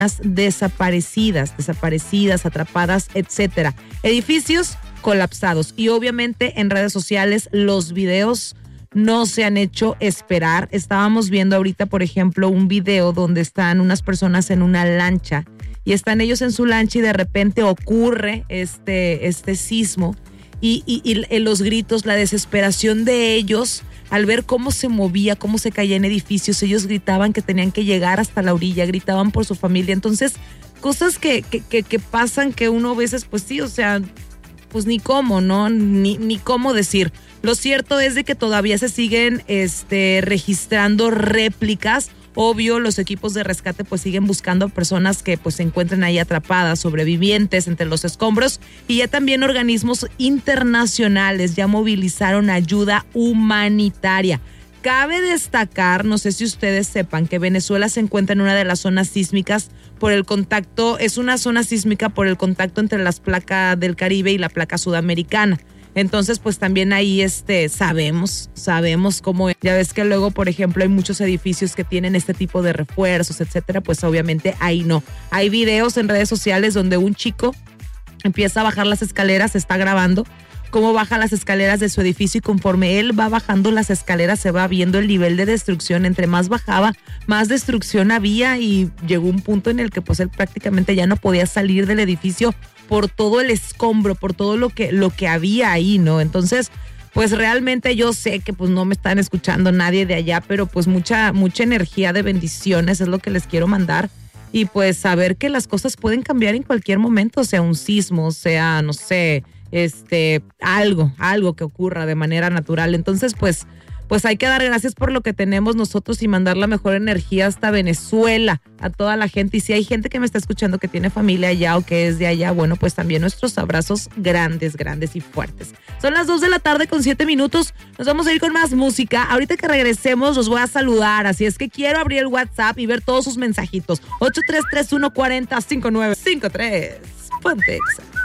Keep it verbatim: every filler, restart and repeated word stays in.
desaparecidas, desaparecidas, atrapadas, etcétera. Edificios colapsados y obviamente en redes sociales los videos no se han hecho esperar. Estábamos viendo ahorita, por ejemplo, un video donde están unas personas en una lancha y están ellos en su lancha y de repente ocurre este, este sismo y, y, y los gritos, la desesperación de ellos al ver cómo se movía, cómo se caía en edificios. Ellos gritaban que tenían que llegar hasta la orilla, gritaban por su familia. Entonces, cosas que, que, que, que pasan que uno a veces, pues sí, o sea, pues ni cómo, ¿no? Ni, ni cómo decir. Lo cierto es de que todavía se siguen este, registrando réplicas. Obvio, los equipos de rescate pues siguen buscando personas que pues se encuentren ahí atrapadas, sobrevivientes entre los escombros, y ya también organismos internacionales ya movilizaron ayuda humanitaria. Cabe destacar, no sé si ustedes sepan, que Venezuela se encuentra en una de las zonas sísmicas por el contacto, es una zona sísmica por el contacto entre las placas del Caribe y la placa sudamericana. Entonces, pues también ahí este, sabemos, sabemos cómo, ya ves que luego, por ejemplo, hay muchos edificios que tienen este tipo de refuerzos, etcétera, pues obviamente ahí no. Hay videos en redes sociales donde un chico empieza a bajar las escaleras, está grabando cómo baja las escaleras de su edificio y conforme él va bajando las escaleras se va viendo el nivel de destrucción. Entre más bajaba, más destrucción había y llegó un punto en el que pues él prácticamente ya no podía salir del edificio por todo el escombro, por todo lo que, lo que había ahí, ¿no? Entonces, pues realmente yo sé que pues no me están escuchando nadie de allá, pero pues mucha, mucha energía de bendiciones es lo que les quiero mandar. Y pues saber que las cosas pueden cambiar en cualquier momento, sea un sismo, sea, no sé, este, algo, algo que ocurra de manera natural. Entonces, pues, pues hay que dar gracias por lo que tenemos nosotros y mandar la mejor energía hasta Venezuela, a toda la gente. Y si hay gente que me está escuchando que tiene familia allá o que es de allá, bueno, pues también nuestros abrazos grandes, grandes y fuertes. Son las dos de la tarde con siete minutos. Nos vamos a ir con más música. Ahorita que regresemos los voy a saludar, así es que quiero abrir el WhatsApp y ver todos sus mensajitos. ocho tres tres uno cuarenta cinco nueve cinco tres. Ponte Exa.